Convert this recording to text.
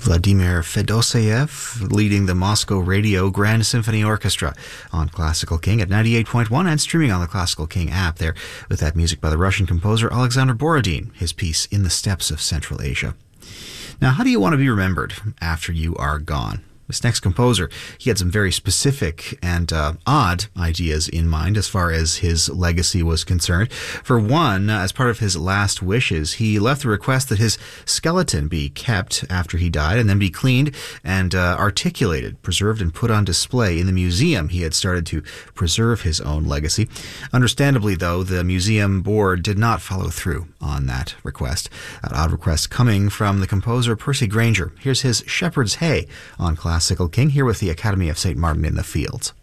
Vladimir Fedoseev leading the Moscow Radio Grand Symphony Orchestra on Classical King at 98.1 and streaming on the Classical King app there with that music by the Russian composer Alexander Borodin, his piece In the Steppes of Central Asia. Now, how do you want to be remembered after you are gone? This next composer, he had some very specific and odd ideas in mind as far as his legacy was concerned. For one, as part of his last wishes, he left the request that his skeleton be kept after he died and then be cleaned and articulated, preserved and put on display in the museum. He had started to preserve his own legacy. Understandably, though, the museum board did not follow through on that request. An odd request coming from the composer Percy Grainger. Here's his Shepherd's Hay on Classical King, here with the Academy of St. Martin in the Fields.